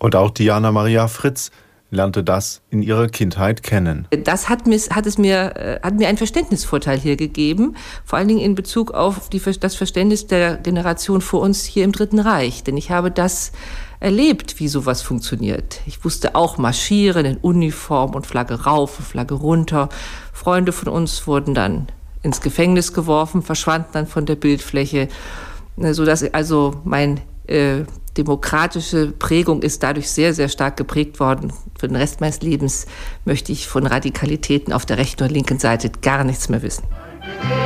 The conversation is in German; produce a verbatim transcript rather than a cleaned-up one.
Und auch Diana Maria Fritz lernte das in ihrer Kindheit kennen. Das hat, mir, hat, es mir, hat mir einen Verständnisvorteil hier gegeben, vor allen Dingen in Bezug auf die, das Verständnis der Generation vor uns hier im Dritten Reich. Denn ich habe das erlebt, wie sowas funktioniert. Ich wusste auch marschieren in Uniform und Flagge rauf und Flagge runter. Freunde von uns wurden dann ins Gefängnis geworfen, verschwanden dann von der Bildfläche, sodass also mein äh, demokratische Prägung ist dadurch sehr, sehr stark geprägt worden. Für den Rest meines Lebens möchte ich von Radikalitäten auf der rechten und linken Seite gar nichts mehr wissen.